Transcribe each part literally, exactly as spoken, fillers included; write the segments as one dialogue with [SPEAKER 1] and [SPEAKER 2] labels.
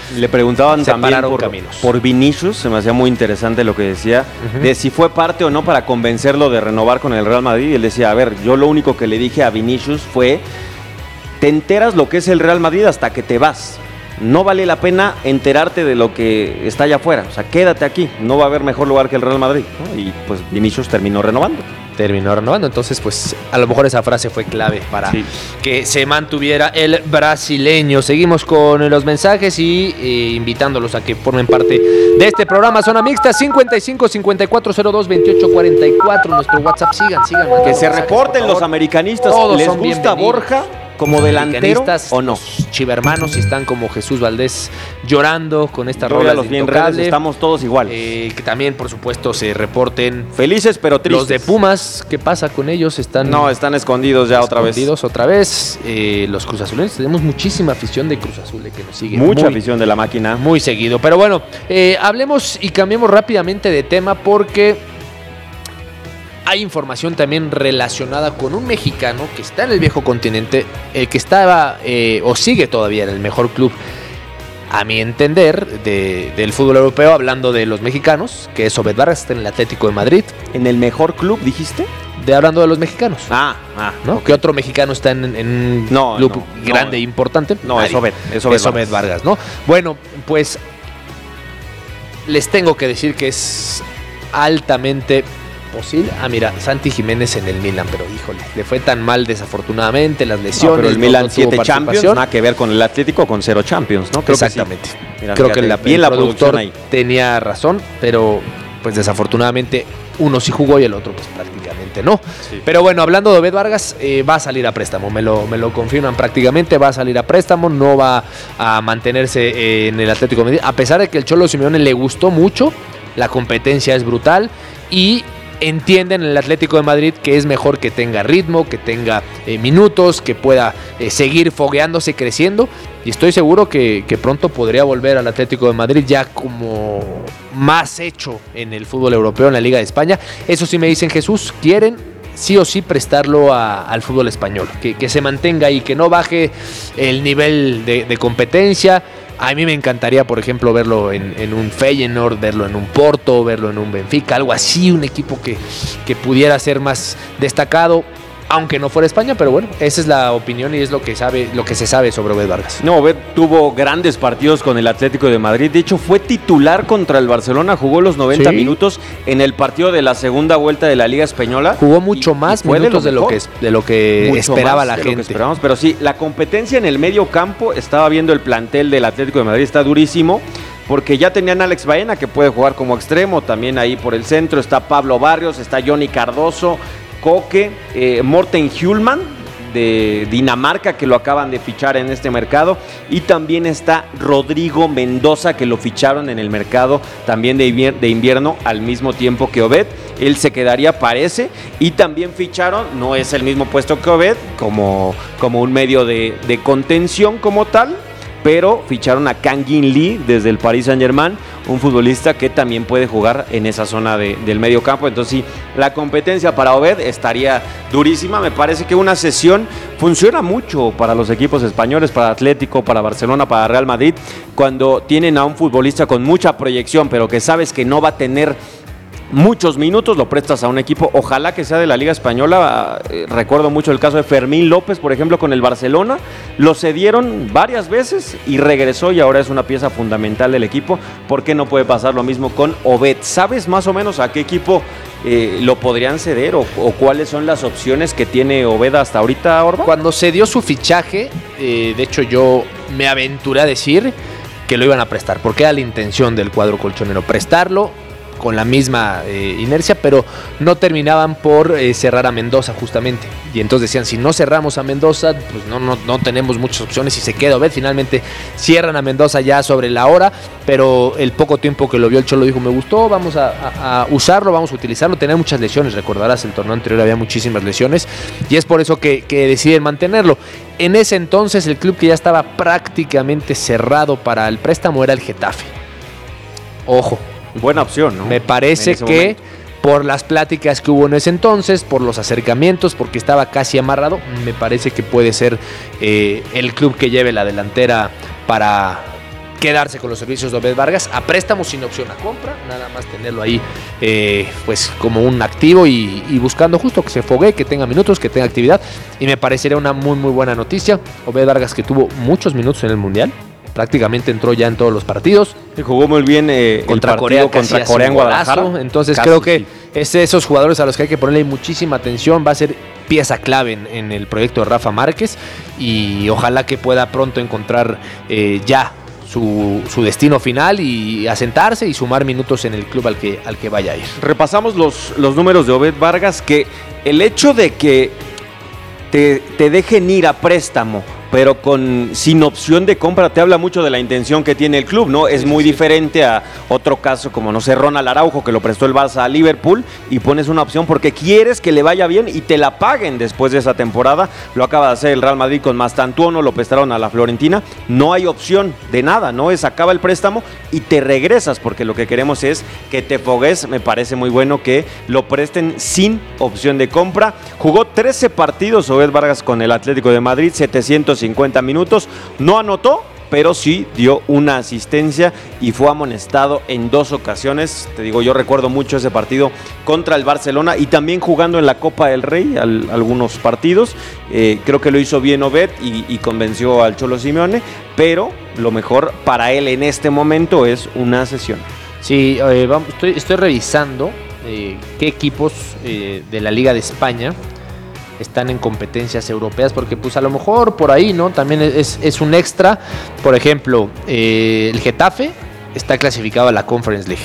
[SPEAKER 1] Le preguntaban también por,
[SPEAKER 2] caminos.
[SPEAKER 1] por Vinicius, se me hacía muy interesante lo que decía, uh-huh. de si fue parte o no para convencerlo de renovar con el Real Madrid. Y él decía, a ver, yo lo único que le dije a Vinicius fue, te enteras lo que es el Real Madrid hasta que te vas. No vale la pena enterarte de lo que está allá afuera. O sea, quédate aquí, no va a haber mejor lugar que el Real Madrid, ¿no? Y pues Vinicius terminó renovando.
[SPEAKER 2] Terminó renovando, entonces pues a lo mejor esa frase fue clave para sí. que se mantuviera el brasileño. Seguimos con los mensajes y eh, invitándolos a que formen parte de este programa Zona Mixta. Cincuenta y cinco, cincuenta y cuatro, cero dos, veintiocho, cuarenta y cuatro, nuestro WhatsApp. Sigan, sigan.
[SPEAKER 1] Que se reporten los americanistas.
[SPEAKER 2] Todos
[SPEAKER 1] ¿Les
[SPEAKER 2] son
[SPEAKER 1] gusta Borja como delantero o no?
[SPEAKER 2] Chivermanos, y están como Jesús Valdés llorando con esta rola.
[SPEAKER 1] Los bien redes, estamos todos iguales.
[SPEAKER 2] Eh, que también, por supuesto, se reporten.
[SPEAKER 1] Felices pero tristes.
[SPEAKER 2] Los de Pumas, ¿qué pasa con ellos? Están
[SPEAKER 1] No, están escondidos ya otra vez.
[SPEAKER 2] Escondidos otra vez. Eh, los Cruz Azuleños, tenemos muchísima afición de Cruz Azul que nos sigue.
[SPEAKER 1] Mucha muy, afición de la máquina.
[SPEAKER 2] Muy seguido. Pero bueno, eh, hablemos y cambiemos rápidamente de tema porque hay información también relacionada con un mexicano que está en el viejo continente, el que estaba eh, o sigue todavía en el mejor club, a mi entender, de, del fútbol europeo, hablando de los mexicanos, que es Obed Vargas, está en el Atlético de Madrid.
[SPEAKER 1] ¿En el mejor club, dijiste?
[SPEAKER 2] De hablando de los mexicanos.
[SPEAKER 1] Ah, ah.
[SPEAKER 2] ¿No?
[SPEAKER 1] Okay.
[SPEAKER 2] ¿Qué otro mexicano está en, en un
[SPEAKER 1] no,
[SPEAKER 2] club
[SPEAKER 1] no,
[SPEAKER 2] grande e
[SPEAKER 1] no,
[SPEAKER 2] importante?
[SPEAKER 1] No, Nadie. es Obed. Es Obed,
[SPEAKER 2] es Obed Vargas. Vargas, ¿no? Bueno, pues les tengo que decir que es altamente posible. Ah, mira, Santi Jiménez en el Milan, pero híjole, le fue tan mal desafortunadamente, las lesiones.
[SPEAKER 1] No, pero el Milan no siete Champions, nada que ver con el Atlético con cero Champions, ¿no?
[SPEAKER 2] Creo Exactamente. Que sí. Mira, Creo fíjate, que la,
[SPEAKER 1] bien
[SPEAKER 2] el
[SPEAKER 1] la
[SPEAKER 2] productor ahí. tenía razón, pero pues desafortunadamente uno sí jugó y el otro pues prácticamente no. Sí. Pero bueno, hablando de Obed Vargas, eh, va a salir a préstamo, me lo, me lo confirman prácticamente, va a salir a préstamo, no va a mantenerse eh, en el Atlético de Madrid, a pesar de que el Cholo Simeone le gustó mucho, la competencia es brutal y entienden en el Atlético de Madrid que es mejor que tenga ritmo, que tenga eh, minutos, que pueda eh, seguir fogueándose, creciendo, y estoy seguro que, que pronto podría volver al Atlético de Madrid ya como más hecho en el fútbol europeo, en la Liga de España. Eso sí me dicen, Jesús, quieren sí o sí prestarlo a, al fútbol español, que, que se mantenga y que no baje el nivel de, de competencia. A mí me encantaría, por ejemplo, verlo en, en un Feyenoord, verlo en un Porto, verlo en un Benfica, algo así, un equipo que, que pudiera ser más destacado, aunque no fuera España, pero bueno, esa es la opinión y es lo que sabe, lo que se sabe sobre Obed Vargas.
[SPEAKER 1] No, Obed tuvo grandes partidos con el Atlético de Madrid, de hecho fue titular contra el Barcelona, jugó los noventa ¿Sí? minutos en el partido de la segunda vuelta de la Liga Española.
[SPEAKER 2] Jugó mucho y, más y minutos de lo, de lo que, de lo que esperaba la gente.
[SPEAKER 1] Que pero sí, la competencia en el medio campo, estaba viendo el plantel del Atlético de Madrid, está durísimo. Porque ya tenían a Alex Baena, que puede jugar como extremo, también ahí por el centro está Pablo Barrios, está Johnny Cardoso, Coque, eh, Morten Hjulman de Dinamarca, que lo acaban de fichar en este mercado, y también está Rodrigo Mendoza, que lo ficharon en el mercado también de, invier- de invierno al mismo tiempo que Obed. Él se quedaría, parece, y también ficharon, no es el mismo puesto que Obed, como, como un medio de, de contención como tal, pero ficharon a Kangin Lee desde el Paris Saint-Germain, un futbolista que también puede jugar en esa zona de, del medio campo. Entonces sí, la competencia para Obed estaría durísima. Me parece que una sesión funciona mucho para los equipos españoles, para Atlético, para Barcelona, para Real Madrid, cuando tienen a un futbolista con mucha proyección, pero que sabes que no va a tener muchos minutos, lo prestas a un equipo, ojalá que sea de la Liga Española. Eh, recuerdo mucho el caso de Fermín López, por ejemplo, con el Barcelona, lo cedieron varias veces y regresó y ahora es una pieza fundamental del equipo. ¿Por qué no puede pasar lo mismo con Obed? ¿Sabes más o menos a qué equipo eh, lo podrían ceder o, o cuáles son las opciones que tiene Obed hasta ahorita, Orba?
[SPEAKER 2] Cuando se dio su fichaje, eh, de hecho yo me aventuré a decir que lo iban a prestar, porque era la intención del cuadro colchonero, prestarlo con la misma eh, inercia, pero no terminaban por eh, cerrar a Mendoza justamente, y entonces decían, si no cerramos a Mendoza, pues no, no, no tenemos muchas opciones y se queda Obed. Finalmente cierran a Mendoza ya sobre la hora, pero el poco tiempo que lo vio el Cholo dijo, me gustó, vamos a, a, a usarlo, vamos a utilizarlo. Tenía muchas lesiones, recordarás, el torneo anterior había muchísimas lesiones, y es por eso que, que deciden mantenerlo. En ese entonces el club que ya estaba prácticamente cerrado para el préstamo era el Getafe. Ojo,
[SPEAKER 1] buena opción, ¿no?
[SPEAKER 2] Me parece que momento, por las pláticas que hubo en ese entonces, por los acercamientos, porque estaba casi amarrado, me parece que puede ser eh, el club que lleve la delantera para quedarse con los servicios de Obed Vargas a préstamo sin opción a compra, nada más tenerlo ahí eh, pues como un activo y, y buscando justo que se fogue, que tenga minutos, que tenga actividad, y me parecería una muy muy buena noticia. Obed Vargas, que tuvo muchos minutos en el Mundial, prácticamente entró ya en todos los partidos.
[SPEAKER 1] Y jugó muy bien eh,
[SPEAKER 2] contra
[SPEAKER 1] el
[SPEAKER 2] Corea,
[SPEAKER 1] contra Corea en Guadalajara.
[SPEAKER 2] Entonces
[SPEAKER 1] Casi,
[SPEAKER 2] creo que
[SPEAKER 1] sí.
[SPEAKER 2] es de esos jugadores a los que hay que ponerle muchísima atención. Va a ser pieza clave en, en el proyecto de Rafa Márquez y ojalá que pueda pronto encontrar eh, ya su, su destino final y asentarse y sumar minutos en el club al que, al que vaya a ir.
[SPEAKER 1] Repasamos los, los números de Obed Vargas, que el hecho de que te, te dejen ir a préstamo pero con sin opción de compra te habla mucho de la intención que tiene el club, ¿no? Es muy diferente a otro caso como, no sé, Ronald Araujo, que lo prestó el Barça a Liverpool y pones una opción porque quieres que le vaya bien y te la paguen después de esa temporada. Lo acaba de hacer el Real Madrid con Mastantuono, lo prestaron a la Florentina. No hay opción de nada, ¿no? Es acaba el préstamo y te regresas, porque lo que queremos es que te fogues. Me parece muy bueno que lo presten sin opción de compra. Jugó trece partidos Obed Vargas con el Atlético de Madrid, setecientos cincuenta minutos, no anotó, pero sí dio una asistencia y fue amonestado en dos ocasiones. Te digo, yo recuerdo mucho ese partido contra el Barcelona y también jugando en la Copa del Rey al, algunos partidos. Eh, creo que lo hizo bien Obed y, y convenció al Cholo Simeone, pero lo mejor para él en este momento es una sesión.
[SPEAKER 2] Sí, eh, vamos, estoy, estoy revisando eh, qué equipos eh, de la Liga de España están en competencias europeas, porque pues a lo mejor por ahí, ¿no? También es, es un extra. Por ejemplo, eh, el Getafe está clasificado a la Conference League.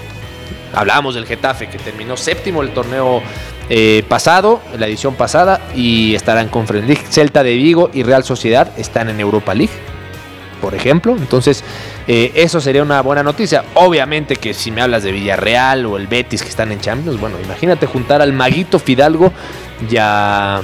[SPEAKER 2] Hablábamos del Getafe, que terminó séptimo el torneo eh, pasado, la edición pasada, y estará en Conference League. Celta de Vigo y Real Sociedad están en Europa League, por ejemplo. Entonces, eh, eso sería una buena noticia. Obviamente que si me hablas de Villarreal o el Betis, que están en Champions, bueno, imagínate juntar al Maguito Fidalgo y a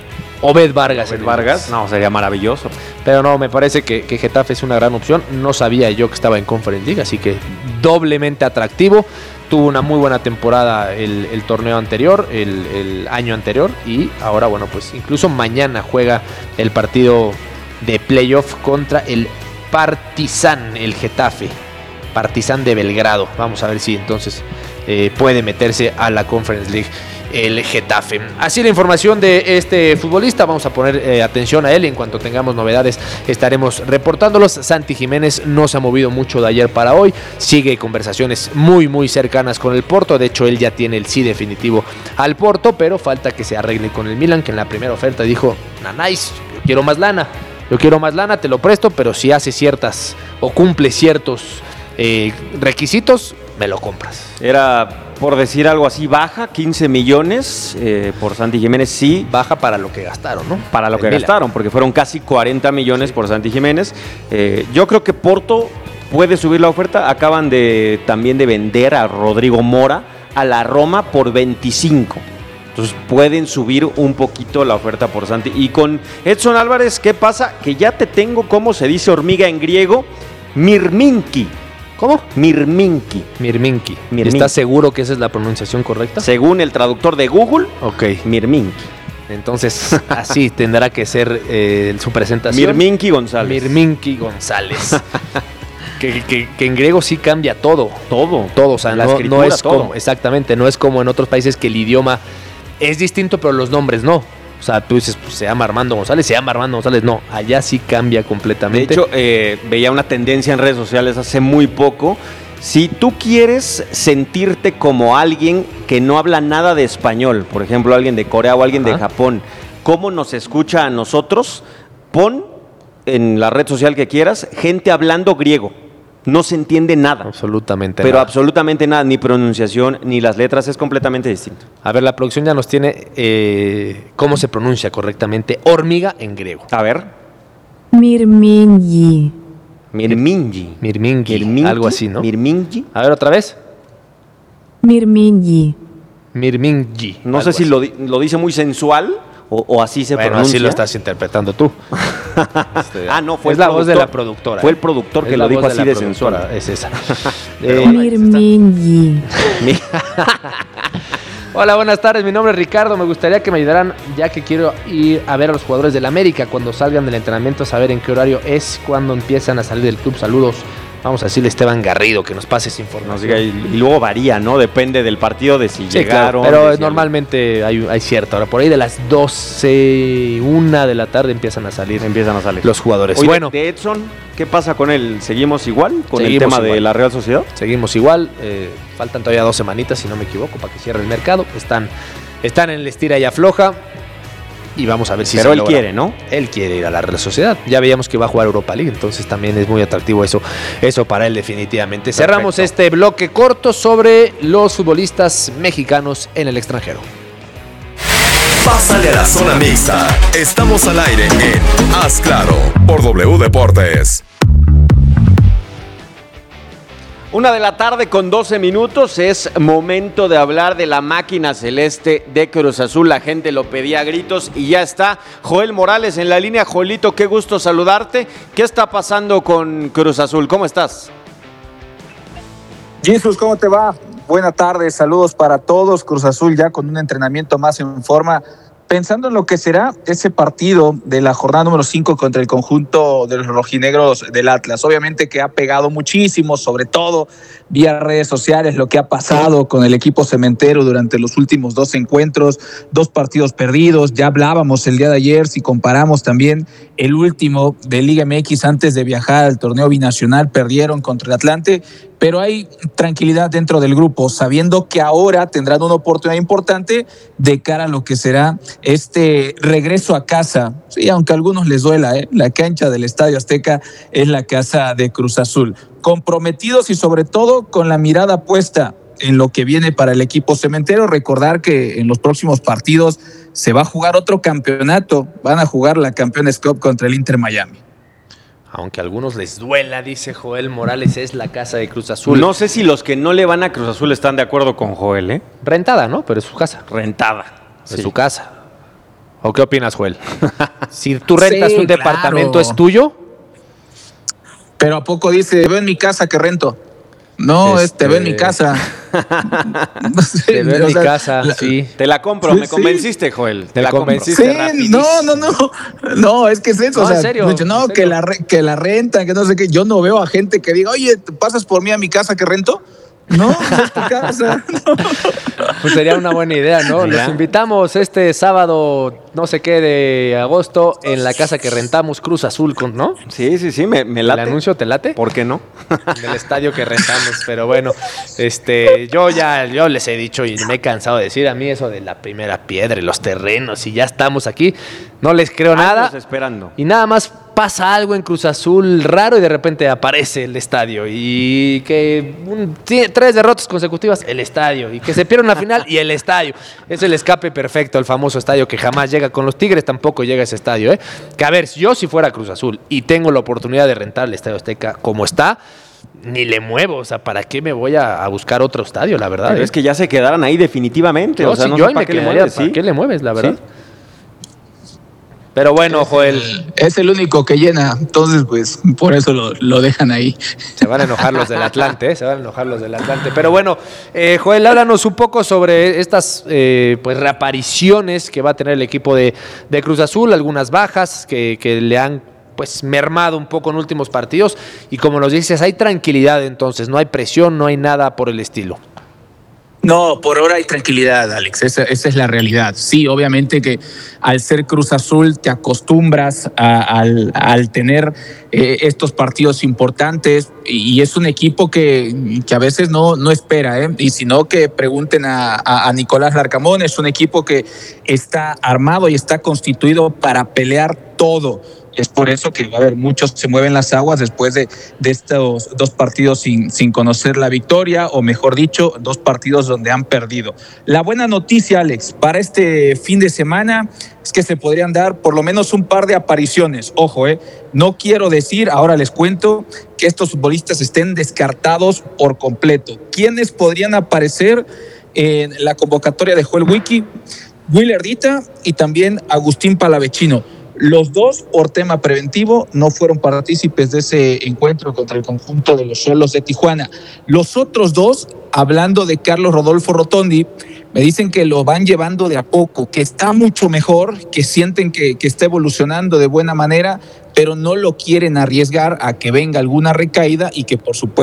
[SPEAKER 2] Obed Vargas.
[SPEAKER 1] Obed Vargas, no, sería maravilloso.
[SPEAKER 2] Pero no, me parece que, que Getafe es una gran opción. No sabía yo que estaba en Conference League, así que doblemente atractivo. Tuvo una muy buena temporada el, el torneo anterior, el, el año anterior, y ahora, bueno, pues incluso mañana juega el partido de playoff contra el Partizan, el Getafe, Partizan de Belgrado. Vamos a ver si entonces eh, puede meterse a la Conference League el Getafe. Así la información de este futbolista. Vamos a poner eh, atención a él y en cuanto tengamos novedades estaremos reportándolos. Santi Jiménez no se ha movido mucho de ayer para hoy. Sigue conversaciones muy muy cercanas con el Porto. De hecho, él ya tiene el sí definitivo al Porto, pero falta que se arregle con el Milan, que en la primera oferta dijo: Nanais, yo quiero más lana. Yo quiero más lana, te lo presto, pero si hace ciertas o cumple ciertos eh, requisitos, me lo compras.
[SPEAKER 1] Era, por decir algo así, baja, quince millones eh, por Santi Jiménez, sí.
[SPEAKER 2] Baja para lo que gastaron, ¿no?
[SPEAKER 1] Para lo que
[SPEAKER 2] Milan.
[SPEAKER 1] gastaron, porque fueron casi cuarenta millones
[SPEAKER 2] Sí.
[SPEAKER 1] por Santi Jiménez. Eh, yo creo que Porto puede subir la oferta. Acaban de también de vender a Rodrigo Mora a la Roma por veinticinco. Entonces pueden subir un poquito la oferta por Santi. Y con Edson Álvarez, ¿qué pasa? Que ya te tengo, como se dice hormiga en griego, Mirminki.
[SPEAKER 2] ¿Cómo?
[SPEAKER 1] Mirminki.
[SPEAKER 2] Mirminki.
[SPEAKER 1] Mirminki.
[SPEAKER 2] ¿Estás seguro que esa es la pronunciación correcta?
[SPEAKER 1] Según el traductor de Google,
[SPEAKER 2] Ok.
[SPEAKER 1] Mirminki.
[SPEAKER 2] Entonces, así tendrá que ser eh, su presentación.
[SPEAKER 1] Mirminki González.
[SPEAKER 2] Mirminki González. que, que, que en griego sí cambia todo.
[SPEAKER 1] Todo.
[SPEAKER 2] Todo, o sea,
[SPEAKER 1] La
[SPEAKER 2] no,
[SPEAKER 1] escritura,
[SPEAKER 2] no es
[SPEAKER 1] todo.
[SPEAKER 2] como, exactamente, no es como en otros países que el idioma es distinto, pero los nombres no. O sea, tú dices, pues, se llama Armando González, se llama Armando González. No, allá sí cambia
[SPEAKER 1] De
[SPEAKER 2] completamente.
[SPEAKER 1] hecho, eh, veía una tendencia en redes sociales hace muy poco. Si tú quieres sentirte como alguien que no habla nada de español, por ejemplo, alguien de Corea o alguien
[SPEAKER 2] Ajá.
[SPEAKER 1] de Japón, ¿cómo nos escucha a nosotros? Pon en la red social que quieras gente hablando griego. No se entiende nada.
[SPEAKER 2] absolutamente
[SPEAKER 1] Pero
[SPEAKER 2] nada.
[SPEAKER 1] absolutamente nada, ni pronunciación, ni las letras, es completamente distinto.
[SPEAKER 2] A ver, la producción ya nos tiene eh, cómo se pronuncia correctamente hormiga en griego.
[SPEAKER 1] A ver,
[SPEAKER 3] Mirmingi.
[SPEAKER 1] Mirmingi.
[SPEAKER 2] Mirmingi,
[SPEAKER 1] Mirmingi,
[SPEAKER 2] algo así, ¿no?
[SPEAKER 1] Mirmingi.
[SPEAKER 2] A ver, otra vez.
[SPEAKER 3] Mirmingi.
[SPEAKER 2] Mirmingi.
[SPEAKER 1] No
[SPEAKER 2] algo
[SPEAKER 1] sé si
[SPEAKER 2] así.
[SPEAKER 1] lo, di- lo dice muy sensual o, o así se
[SPEAKER 2] Bueno,
[SPEAKER 1] pronuncia.
[SPEAKER 2] así lo estás interpretando tú. Este,
[SPEAKER 1] Ah, no, fue
[SPEAKER 2] es
[SPEAKER 1] el
[SPEAKER 2] la voz de
[SPEAKER 1] productor.
[SPEAKER 2] la productora.
[SPEAKER 1] Fue
[SPEAKER 2] ¿eh?
[SPEAKER 1] el productor
[SPEAKER 2] Es
[SPEAKER 1] que
[SPEAKER 2] la
[SPEAKER 1] lo dijo
[SPEAKER 2] voz
[SPEAKER 1] así
[SPEAKER 2] la
[SPEAKER 1] de
[SPEAKER 2] productora,
[SPEAKER 1] sensual.
[SPEAKER 2] Es esa.
[SPEAKER 1] Pero
[SPEAKER 2] Eh,
[SPEAKER 1] bueno,
[SPEAKER 3] Mirmingi.
[SPEAKER 1] Mi-
[SPEAKER 2] Hola, buenas tardes. Mi nombre es Ricardo. Me gustaría que me ayudaran, ya que quiero ir a ver a los jugadores del América cuando salgan del entrenamiento, saber en qué horario es, cuando empiezan a salir del club. Saludos Vamos a decirle a Esteban Garrido que nos pase esa información.
[SPEAKER 1] Nos diga, y, y luego varía, ¿no? Depende del partido, de si
[SPEAKER 2] sí,
[SPEAKER 1] llegaron.
[SPEAKER 2] Claro, pero
[SPEAKER 1] de si
[SPEAKER 2] normalmente hay, hay cierta hora. Por ahí de las doce, una de la tarde empiezan a salir.
[SPEAKER 1] Empiezan a salir
[SPEAKER 2] los jugadores.
[SPEAKER 1] Oye,
[SPEAKER 2] bueno,
[SPEAKER 1] de Edson, ¿qué pasa con él? ¿Seguimos igual con
[SPEAKER 2] Seguimos
[SPEAKER 1] el tema
[SPEAKER 2] igual.
[SPEAKER 1] de la Real Sociedad?
[SPEAKER 2] Seguimos igual. Eh, faltan todavía dos semanitas, si no me equivoco, para que cierre el mercado. Están, están en el estira y afloja. Y vamos a ver si
[SPEAKER 1] Pero
[SPEAKER 2] se
[SPEAKER 1] él
[SPEAKER 2] logra.
[SPEAKER 1] quiere, ¿no?
[SPEAKER 2] Él quiere ir a la Real Sociedad. Ya veíamos que va a jugar Europa League, entonces también es muy atractivo eso, eso para él definitivamente.
[SPEAKER 1] Perfecto.
[SPEAKER 2] Cerramos este bloque corto sobre los futbolistas mexicanos en el extranjero.
[SPEAKER 3] Pásale a la zona mixta. Estamos al aire en Haz Claro por W Deportes.
[SPEAKER 1] Una de la tarde con doce minutos, es momento de hablar de la máquina celeste de Cruz Azul. La gente lo pedía a gritos y ya está Joel Morales en la línea. Joelito, qué gusto saludarte. ¿Qué está pasando con Cruz Azul? ¿Cómo estás?
[SPEAKER 4] Jesús, ¿cómo te va? Buenas tardes, saludos para todos. Cruz Azul ya con un entrenamiento más en forma, pensando en lo que será ese partido de la jornada número cinco contra el conjunto de los rojinegros del Atlas. Obviamente que ha pegado muchísimo, sobre todo vía redes sociales, lo que ha pasado con el equipo cementero durante los últimos dos encuentros, dos partidos perdidos. Ya hablábamos el día de ayer, si comparamos también el último de Liga M X antes de viajar al torneo binacional, perdieron contra el Atlante. Pero hay tranquilidad dentro del grupo, sabiendo que ahora tendrán una oportunidad importante de cara a lo que será este regreso a casa. Sí, aunque a algunos les duela, ¿eh? La cancha del Estadio Azteca es la casa de Cruz Azul. Comprometidos y sobre todo con la mirada puesta en lo que viene para el equipo cementero. Recordar que en los próximos partidos se va a jugar otro campeonato. Van a jugar la Campeones Cup contra el Inter Miami.
[SPEAKER 2] Aunque a algunos les duela, dice Joel Morales, es la casa de Cruz Azul.
[SPEAKER 1] No sé si los que no le van a Cruz Azul están de acuerdo con Joel, ¿eh?
[SPEAKER 2] Rentada, ¿no? Pero es su casa.
[SPEAKER 1] Rentada.
[SPEAKER 2] Es
[SPEAKER 1] Sí.
[SPEAKER 2] su casa. ¿O qué opinas, Joel? Si tú rentas
[SPEAKER 4] Sí,
[SPEAKER 2] un
[SPEAKER 4] claro.
[SPEAKER 2] departamento, ¿es tuyo?
[SPEAKER 4] Pero ¿a poco dice, ve en mi casa que rento? No,
[SPEAKER 2] Este-
[SPEAKER 4] este, ve en mi casa. No sé,
[SPEAKER 2] Te veo en
[SPEAKER 4] o
[SPEAKER 2] mi
[SPEAKER 4] sea,
[SPEAKER 2] casa,
[SPEAKER 4] la-
[SPEAKER 2] sí.
[SPEAKER 1] Te la compro,
[SPEAKER 4] Sí,
[SPEAKER 1] me
[SPEAKER 4] sí.
[SPEAKER 1] convenciste, Joel. Te
[SPEAKER 2] Me
[SPEAKER 1] la
[SPEAKER 2] convenciste.
[SPEAKER 1] compro.
[SPEAKER 4] Sí,
[SPEAKER 2] rapidísimo.
[SPEAKER 4] no, no, no. No, es que es eso.
[SPEAKER 2] No,
[SPEAKER 4] o sea,
[SPEAKER 2] en serio,
[SPEAKER 4] me dice, no,
[SPEAKER 2] en
[SPEAKER 4] que
[SPEAKER 2] serio.
[SPEAKER 4] la, re- que la renta, que no sé qué. Yo no veo a gente que diga, oye, ¿te pasas por mí a mi casa que rento? No, es tu casa. No.
[SPEAKER 2] Pues sería una buena idea, ¿no?
[SPEAKER 1] Mira.
[SPEAKER 2] Los invitamos este sábado, no sé qué, de agosto, en la casa que rentamos Cruz Azul, con, ¿no?
[SPEAKER 1] Sí, sí, sí, me, me
[SPEAKER 2] ¿El
[SPEAKER 1] late.
[SPEAKER 2] anuncio te late?
[SPEAKER 1] ¿Por qué no?
[SPEAKER 2] En el estadio que rentamos, pero bueno, este, yo ya, yo les he dicho y me he cansado de decir a mí eso de la primera piedra y los terrenos y ya estamos aquí, no les creo nada.
[SPEAKER 1] Años esperando.
[SPEAKER 2] Y nada más pasa algo en Cruz Azul raro y de repente aparece el estadio y que un- tiene tres derrotas consecutivas, el estadio, y que se pierde una final y el estadio. Es el escape perfecto, el famoso estadio que jamás llega. Con los Tigres tampoco llega ese estadio, ¿eh? Que a ver, si yo si fuera Cruz Azul y tengo la oportunidad de rentar el Estadio Azteca como está, ni le muevo. O sea, ¿para qué me voy a, a buscar otro estadio, la verdad?
[SPEAKER 1] Pero
[SPEAKER 2] ¿eh?
[SPEAKER 1] es que ya se quedaran ahí definitivamente.
[SPEAKER 2] Yo,
[SPEAKER 1] o sea,
[SPEAKER 2] sí,
[SPEAKER 1] no
[SPEAKER 2] yo
[SPEAKER 1] sé
[SPEAKER 2] ahí
[SPEAKER 1] para
[SPEAKER 2] me
[SPEAKER 1] qué le
[SPEAKER 2] quedaría,
[SPEAKER 1] mueves,
[SPEAKER 2] ¿para
[SPEAKER 1] ¿sí?
[SPEAKER 2] qué le mueves, la verdad?
[SPEAKER 1] Sí.
[SPEAKER 2] Pero bueno, Joel,
[SPEAKER 4] Es el único que llena. Entonces, pues, por eso lo, lo dejan ahí.
[SPEAKER 2] se van a enojar los del Atlante, ¿eh? Se van a enojar los del Atlante. Pero bueno, eh, Joel, háblanos un poco sobre estas eh, pues reapariciones que va a tener el equipo de, de Cruz Azul, algunas bajas que, que le han pues mermado un poco en últimos partidos. Y como nos dices, hay tranquilidad entonces, no hay presión, no hay nada por el estilo.
[SPEAKER 4] No, por ahora hay tranquilidad, Alex. Esa, esa es la realidad. Sí, obviamente que al ser Cruz Azul te acostumbras a, al, al tener eh, estos partidos importantes y, y es un equipo que, que a veces no, no espera, ¿eh? Y si no, que pregunten a, a, a Nicolás Larcamón. Es un equipo que está armado y está constituido para pelear todo. Es por eso que, a ver, muchos se mueven las aguas después de, de estos dos partidos sin, sin conocer la victoria, o mejor dicho, dos partidos donde han perdido. La buena noticia, Alex, para este fin de semana es que se podrían dar por lo menos un par de apariciones. Ojo, eh, no quiero decir, ahora les cuento, que estos futbolistas estén descartados por completo. ¿Quiénes podrían aparecer en la convocatoria de Joel Wiki? Willer Dita y también Agustín Palavecino. Los dos, por tema preventivo, no fueron partícipes de ese encuentro contra el conjunto de los Xolos de Tijuana. Los otros dos, hablando de Carlos Rodolfo Rotondi, Me dicen que lo van llevando de a poco, que está mucho mejor, que sienten que, que está evolucionando de buena manera, pero no lo quieren arriesgar a que venga alguna recaída y que por supuesto